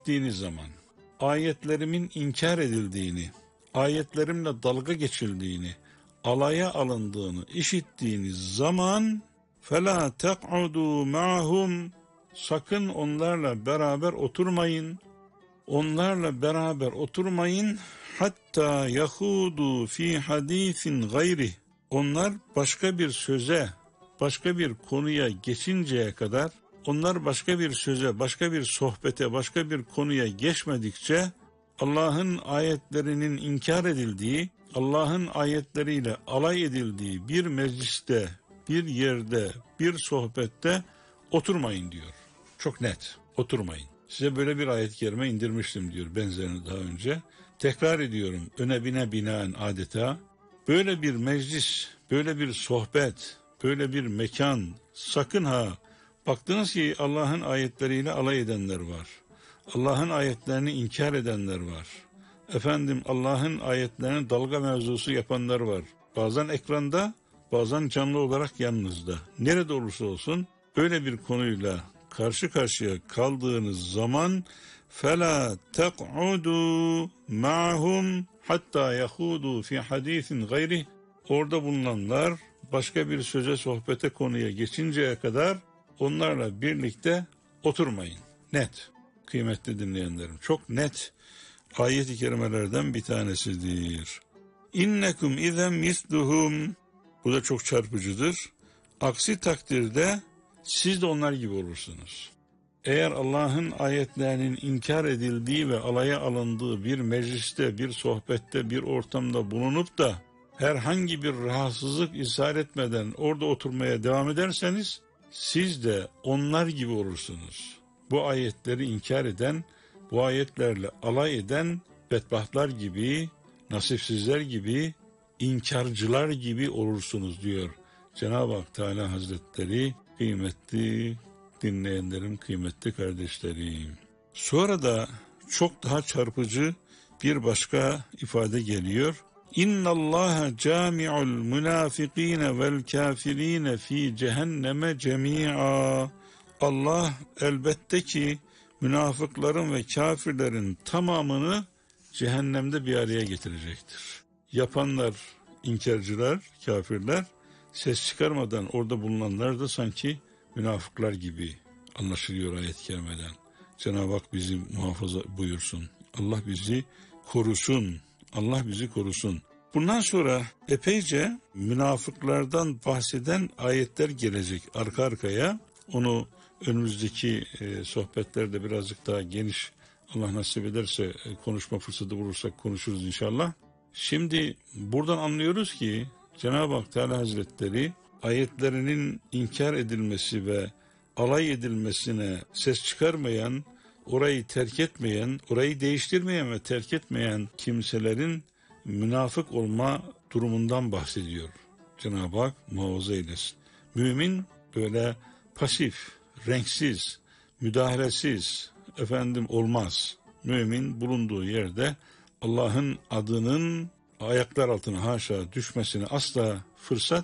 işittiğiniz zaman, ayetlerimin inkar edildiğini, ayetlerimle dalga geçildiğini, alaya alındığını işittiğiniz zaman فَلَا تَقْعُدُوا مَعَهُمْ sakın onlarla beraber oturmayın. Onlarla beraber oturmayın. Hatta yahudu fi hadisin gayri. Onlar başka bir söze, başka bir konuya geçinceye kadar, onlar başka bir söze, başka bir sohbete, başka bir konuya geçmedikçe Allah'ın ayetlerinin inkar edildiği, Allah'ın ayetleriyle alay edildiği bir mecliste, bir yerde, bir sohbette oturmayın diyor. Çok net, oturmayın. Size böyle bir ayet-i kerime indirmiştim diyor benzerini daha önce. Tekrar ediyorum, öne binaen adeta böyle bir meclis, böyle bir sohbet, böyle bir mekan sakın ha. Baktınız ki Allah'ın ayetleriyle alay edenler var. Allah'ın ayetlerini inkar edenler var. Efendim Allah'ın ayetlerini dalga mevzusu yapanlar var. Bazen ekranda, bazen canlı olarak yanınızda. Nerede olursa olsun öyle bir konuyla karşı karşıya kaldığınız zaman فَلَا تَقْعُدُوا مَعَهُمْ حَتَّى يَخُودُوا فِي حَد۪يثٍ غَيْرِهِ orada bulunanlar başka bir söze, sohbete, konuya geçinceye kadar onlarla birlikte oturmayın. Net, kıymetli dinleyenlerim, çok net ayet-i kerimelerden bir tanesidir. İnnekum izen misluhum, bu da çok çarpıcıdır. Aksi takdirde siz de onlar gibi olursunuz. Eğer Allah'ın ayetlerinin inkar edildiği ve alaya alındığı bir mecliste, bir sohbette, bir ortamda bulunup da herhangi bir rahatsızlık ishar etmeden orada oturmaya devam ederseniz siz de onlar gibi olursunuz. Bu ayetleri inkar eden, bu ayetlerle alay eden bedbahtlar gibi, nasipsizler gibi, inkarcılar gibi olursunuz diyor Cenab-ı Hak Teala Hazretleri. Kıymetli dinleyenlerim, kıymetli kardeşlerim. Sonra da çok daha çarpıcı bir başka ifade geliyor. İnna Allaha cami'ul münafikine vel kafirine fi cehenneme cemi'a. Allah elbette ki münafıkların ve kafirlerin tamamını cehennemde bir araya getirecektir. Yapanlar, inkarcılar, kafirler, ses çıkarmadan orada bulunanlar da sanki münafıklar gibi anlaşılıyor ayet-i kerimeden. Cenab-ı Hak bizi muhafaza buyursun. Allah bizi korusun. Allah bizi korusun. Bundan sonra epeyce münafıklardan bahseden ayetler gelecek arka arkaya. Onu önümüzdeki sohbetlerde birazcık daha geniş, Allah nasip ederse konuşma fırsatı bulursak konuşuruz inşallah. Şimdi buradan anlıyoruz ki Cenab-ı Hak Teala Hazretleri ayetlerinin inkar edilmesi ve alay edilmesine ses çıkarmayan, orayı terk etmeyen, orayı değiştirmeyen ve terk etmeyen kimselerin münafık olma durumundan bahsediyor. Cenab-ı Hak muhafaza eylesin. Mümin böyle pasif, renksiz, müdahalesiz olmaz. Mümin bulunduğu yerde Allah'ın adının ayaklar altına haşa düşmesine asla fırsat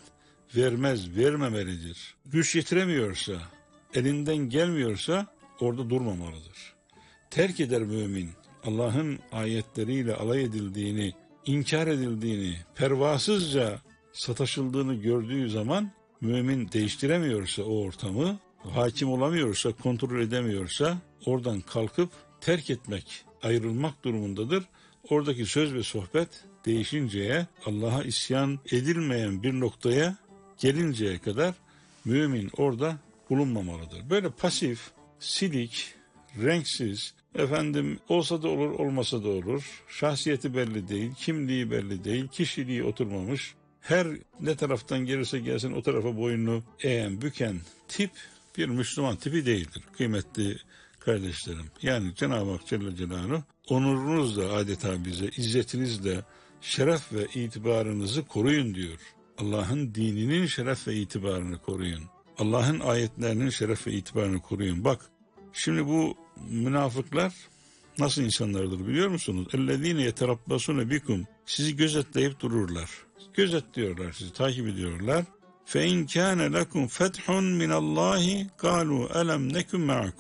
vermemelidir. Güç yetiremiyorsa, elinden gelmiyorsa orada durmamalıdır. Terk eder mümin Allah'ın ayetleriyle alay edildiğini, inkar edildiğini, pervasızca sataşıldığını gördüğü zaman mümin değiştiremiyorsa o ortamı, hakim olamıyorsa, kontrol edemiyorsa oradan kalkıp terk etmek, ayrılmak durumundadır. Oradaki söz ve sohbet değişinceye, Allah'a isyan edilmeyen bir noktaya gelinceye kadar mümin orada bulunmamalıdır. Böyle pasif, silik, renksiz, olsa da olur, olmasa da olur, şahsiyeti belli değil, kimliği belli değil, kişiliği oturmamış, her ne taraftan gelirse gelsin o tarafa boynunu eğen, büken tip bir Müslüman tipi değildir kıymetli kardeşlerim. Yani Cenab-ı Hak Celle Celaluhu onurunuzla adeta bize, izzetinizle şeref ve itibarınızı koruyun diyor. Allah'ın dininin şeref ve itibarını koruyun. Allah'ın ayetlerinin şeref ve itibarını koruyun. Bak, şimdi bu münafıklar nasıl insanlardır biliyor musunuz? اَلَّذ۪ينَ يَتَرَبَّسُونَ بِكُمْ sizi gözetleyip dururlar. Gözetliyorlar, sizi takip ediyorlar. فَاِنْ كَانَ لَكُمْ فَتْحٌ مِنَ اللّٰهِ قَالُوا أَلَمْ نَكُمْ مَعَكُمْ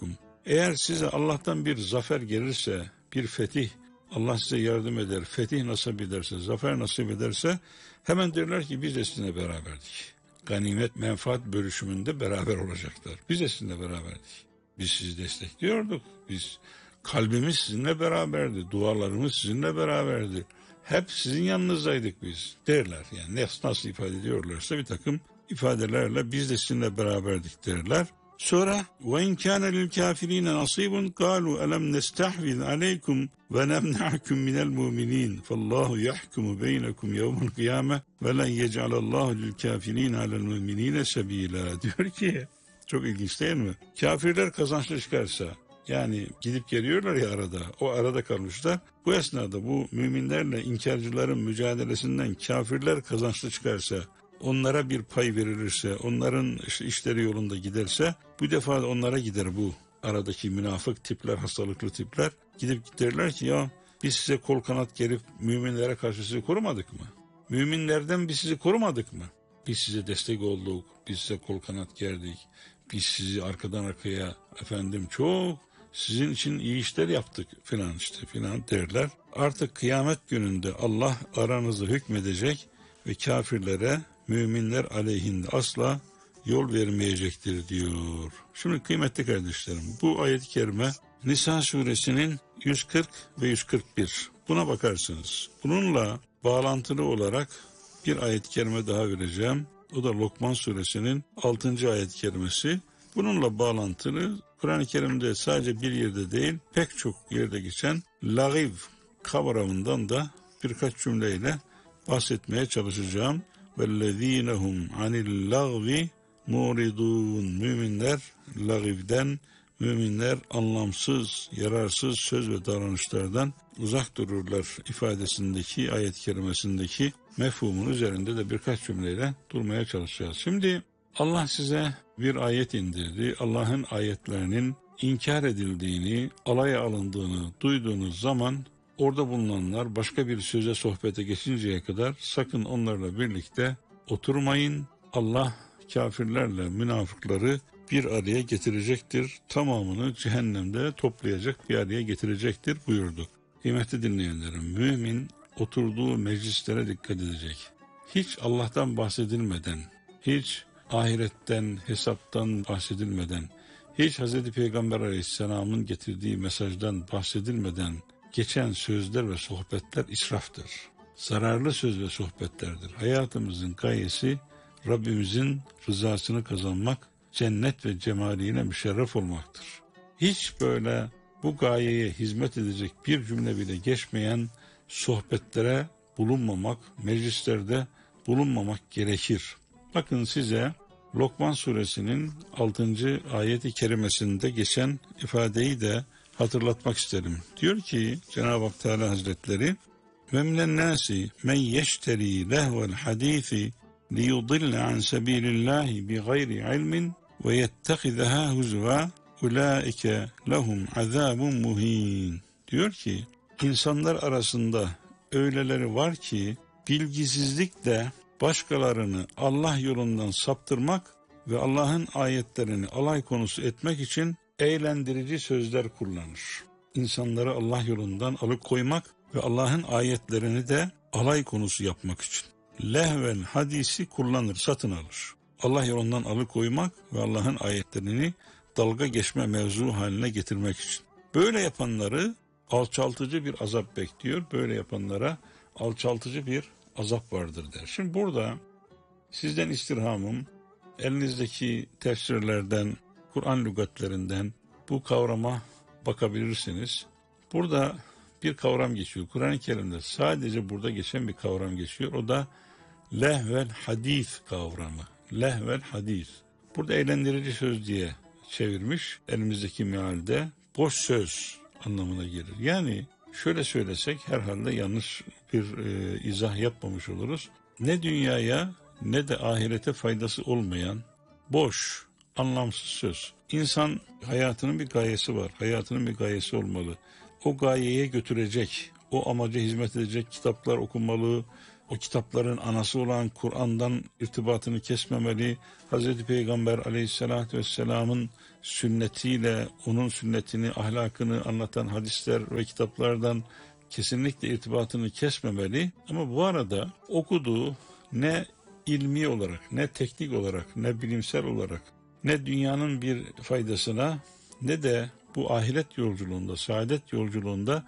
Eğer size Allah'tan bir zafer gelirse, bir fetih, Allah size yardım eder, fetih nasip ederse, zafer nasip ederse hemen derler ki biz de sizinle beraberdik. Ganimet, menfaat bölüşümünde beraber olacaklar. Biz de sizinle beraberdik. Biz sizi destekliyorduk. Kalbimiz sizinle beraberdi. Dualarımız sizinle beraberdi. Hep sizin yanınızdaydık biz derler. Yani nasıl ifade ediyorlarsa bir takım ifadelerle biz de sizinle beraberdik derler. Sonra وَاِنْ كَانَ لِلْكَافِر۪ينَ نَصِيبٌ قَالُوا أَلَمْ نَسْتَحْوِذْ عَلَيْكُمْ وَنَمْنَعْكُمْ مِنَ الْمُؤْمِنِينَ فَاللّٰهُ يَحْكُمُ بَيْنَكُمْ يَوْمَ الْقِيَامَةِ وَلَنْ يَجْعَلَ اللّٰهُ لِلْكَافِر۪ينَ عَلَى الْمُؤْمِن۪ينَ سَب۪يلًا diyor ki, çok ilginç değil mi? Kafirler kazançlı çıkarsa, yani gidip geliyorlar ya arada, o arada kalmışlar. Bu esnada bu müminlerle inkarcıların mücadelesinden kafirler kazançlı çıkarsa, onlara bir pay verilirse, onların işleri yolunda giderse, bu defa da onlara gider bu aradaki münafık tipler, hastalıklı tipler. Gidip derler ki ya biz size kol kanat gerip müminlere karşı sizi korumadık mı? Müminlerden biz sizi korumadık mı? Biz size destek olduk, biz size kol kanat gerdik, biz sizi arkadan arkaya çok sizin için iyi işler yaptık filan derler. Artık kıyamet gününde Allah aranızda hükmedecek ve kafirlere müminler aleyhinde asla yol vermeyecektir diyor. Şimdi kıymetli kardeşlerim, bu ayet-i kerime Nisa suresinin 140 ve 141. Buna bakarsınız. Bununla bağlantılı olarak bir ayet-i kerime daha vereceğim. O da Lokman suresinin 6. ayet-i kerimesi. Bununla bağlantılı Kur'an-ı Kerim'de sadece bir yerde değil, pek çok yerde geçen lagıv kavramından da birkaç cümleyle bahsetmeye çalışacağım. وَالَّذ۪ينَ هُمْ عَنِ اللَّغْوِ مُورِدُونَ Müminler lagivden, müminler anlamsız, yararsız söz ve davranışlardan uzak dururlar ifadesindeki, ayet-i kerimesindeki mefhumun üzerinde de birkaç cümleyle durmaya çalışacağız. Şimdi Allah size bir ayet indirdi. Allah'ın ayetlerinin inkar edildiğini, alaya alındığını duyduğunuz zaman orada bulunanlar başka bir söze, sohbete geçinceye kadar sakın onlarla birlikte oturmayın. Allah kafirlerle münafıkları bir araya getirecektir. Tamamını cehennemde toplayacak, bir araya getirecektir buyurdu. Kıymetli dinleyenlerim, mümin oturduğu meclislere dikkat edecek. Hiç Allah'tan bahsedilmeden, hiç ahiretten, hesaptan bahsedilmeden, hiç Hz. Peygamber Aleyhisselam'ın getirdiği mesajdan bahsedilmeden geçen sözler ve sohbetler israftır. Zararlı söz ve sohbetlerdir. Hayatımızın gayesi Rabbimizin rızasını kazanmak, cennet ve cemaline müşerref olmaktır. Hiç böyle bu gayeye hizmet edecek bir cümle bile geçmeyen sohbetlere bulunmamak, meclislerde bulunmamak gerekir. Bakın size Lokman suresinin 6. ayet-i kerimesinde geçen ifadeyi de hatırlatmak isterim. Diyor ki Cenab-ı Hak Teala Hazretleri وَمِنَ النَّاسِ مَنْ يَشْتَرِي لَهْوَ الْحَد۪يثِ لِيُضِلَّ عَنْ سَب۪يلِ اللّٰهِ بِغَيْرِ عِلْمٍ وَيَتَّخِذَهَا هُزُوًا اُولَٰئِكَ لَهُمْ عَذَابٌ مُه۪ينٌ diyor ki insanlar arasında öyleleri var ki bilgisizlikle başkalarını Allah yolundan saptırmak ve Allah'ın ayetlerini alay konusu etmek için eğlendirici sözler kullanır. İnsanları Allah yolundan alıkoymak ve Allah'ın ayetlerini de alay konusu yapmak için. Lehvel hadisi kullanır, satın alır. Allah yolundan alıkoymak ve Allah'ın ayetlerini dalga geçme mevzu haline getirmek için. Böyle yapanları alçaltıcı bir azap bekliyor. Böyle yapanlara alçaltıcı bir azap vardır der. Şimdi burada sizden istirhamım, elinizdeki tefsirlerden, Kur'an lügatlerinden bu kavrama bakabilirsiniz. Burada bir kavram geçiyor. Kur'an-ı Kerim'de sadece burada geçen bir kavram geçiyor. O da lehvel hadis kavramı. Lehvel hadis. Burada eğlendirici söz diye çevirmiş. Elimizdeki mealde boş söz anlamına gelir. Yani şöyle söylesek herhalde yanlış bir izah yapmamış oluruz. Ne dünyaya ne de ahirete faydası olmayan boş, anlamsız söz. İnsan hayatının bir gayesi var. Hayatının bir gayesi olmalı. O gayeye götürecek, o amaca hizmet edecek kitaplar okumalı, O kitapların anası olan Kur'an'dan irtibatını kesmemeli. Hazreti Peygamber aleyhissalatü vesselamın sünnetiyle, onun sünnetini, ahlakını anlatan hadisler ve kitaplardan kesinlikle irtibatını kesmemeli. Ama bu arada okuduğu ne ilmi olarak, ne teknik olarak, ne bilimsel olarak, ne dünyanın bir faydasına, ne de bu ahiret yolculuğunda, saadet yolculuğunda,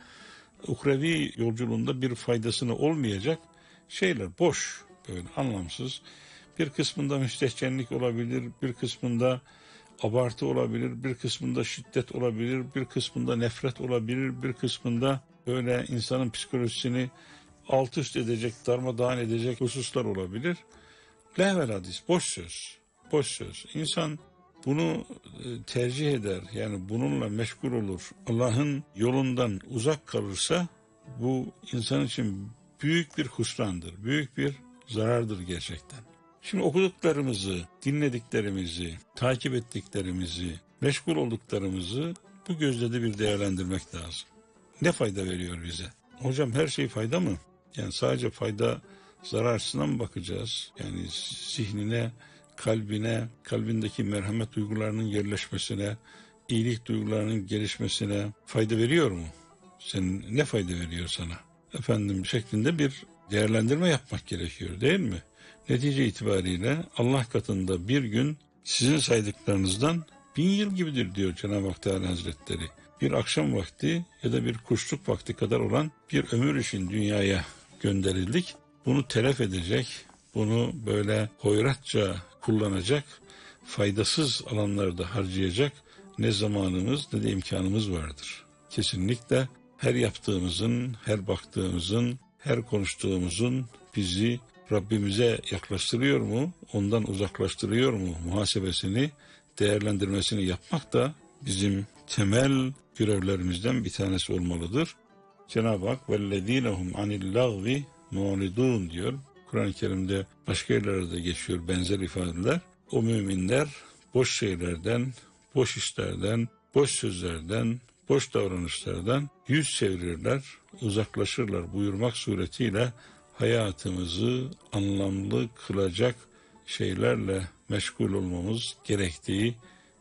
uhrevi yolculuğunda bir faydasına olmayacak şeyler, boş, böyle anlamsız. Bir kısmında müstehcenlik olabilir, bir kısmında abartı olabilir, bir kısmında şiddet olabilir, bir kısmında nefret olabilir, bir kısmında böyle insanın psikolojisini alt üst edecek, darmadağın edecek hususlar olabilir. Lehvel hadis, boş söz, boş söz. İnsan bunu tercih eder, yani bununla meşgul olur. Allah'ın yolundan uzak kalırsa bu insan için büyük bir husrandır, büyük bir zarardır gerçekten. Şimdi okuduklarımızı, dinlediklerimizi, takip ettiklerimizi, meşgul olduklarımızı bu gözle de bir değerlendirmek lazım. Ne fayda veriyor bize? Hocam her şey fayda mı? Yani sadece fayda zarar açısından mı bakacağız? Yani zihnine, kalbine, kalbindeki merhamet duygularının yerleşmesine, iyilik duygularının gelişmesine fayda veriyor mu? Senin ne fayda veriyor sana? Efendim şeklinde bir değerlendirme yapmak gerekiyor, değil mi? Netice itibariyle Allah katında bir gün sizin saydıklarınızdan 1000 yıl gibidir diyor Cenab-ı Hak Teala Hazretleri. Bir akşam vakti ya da bir kuşluk vakti kadar olan bir ömür için dünyaya gönderildik. Bunu telef edecek, bunu böyle hoyratça kullanacak, faydasız alanlarda harcayacak ne zamanımız ne de imkanımız vardır. Kesinlikle her yaptığımızın, her baktığımızın, her konuştuğumuzun bizi Rabbimize yaklaştırıyor mu, ondan uzaklaştırıyor mu muhasebesini, değerlendirmesini yapmak da bizim temel görevlerimizden bir tanesi olmalıdır. Cenab-ı Hak وَالَّذ۪ينَهُمْ عَنِ اللّٰغْوِ مُعْرِضُونَ diyor. Kur'an-ı Kerim'de başka yerlerde geçiyor benzer ifadeler. O müminler boş şeylerden, boş işlerden, boş sözlerden, boş davranışlardan yüz çevirirler, uzaklaşırlar buyurmak suretiyle hayatımızı anlamlı kılacak şeylerle meşgul olmamız gerektiği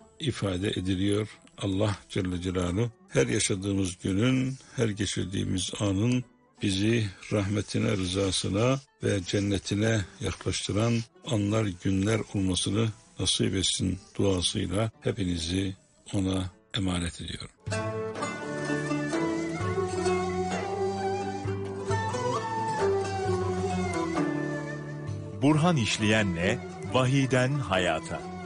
ifade ediliyor. Allah Celle Celaluhu her yaşadığımız günün, her geçirdiğimiz anın bizi rahmetine, rızasına ve cennetine yaklaştıran anlar, günler olmasını nasip etsin duasıyla hepinizi ona emanet ediyorum. Burhan İşleyen'le Vahiden Hayata.